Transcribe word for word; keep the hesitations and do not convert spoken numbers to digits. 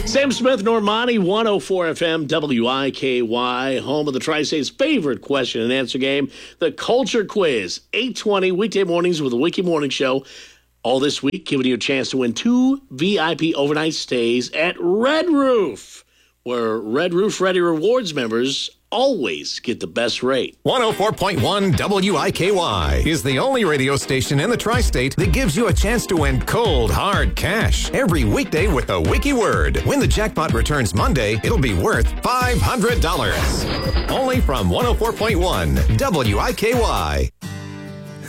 Sam Smith, Normani, one oh four F M, W I K Y, home of the Tri-State's favorite question and answer game, the Culture Quiz, eight twenty, weekday mornings with the Wiki Morning Show. All this week, giving you a chance to win two V I P overnight stays at Red Roof, where Red Roof Ready Rewards members always get the best rate. one oh four point one W I K Y is the only radio station in the Tri-State that gives you a chance to win cold, hard cash every weekday with a Wiki word. When the jackpot returns Monday, it'll be worth five hundred dollars. Only from one oh four point one W I K Y.